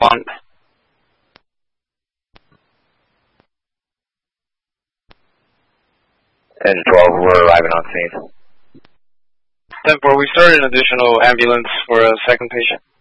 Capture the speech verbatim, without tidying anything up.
respond. ten to twelve, we're arriving on scene. ten four, we started an additional ambulance for a second patient.